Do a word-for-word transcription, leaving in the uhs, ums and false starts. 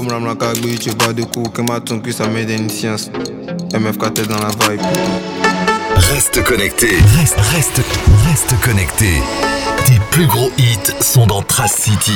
blam la cagouille, tu bois de coups, que ma ton cul, ça m'aide une science. M F K t'es dans la vibe. Reste connecté, reste, reste, reste connecté. Tes plus gros hits sont dans Trace City.